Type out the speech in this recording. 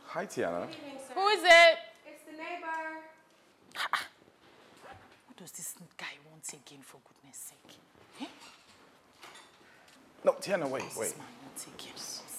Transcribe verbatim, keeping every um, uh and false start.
Hi, Tiana. Good evening, sir. Who is it? It's the neighbor. What does this guy want again, for goodness sake? Eh? No, Tiana, wait, What does wait. this man want again?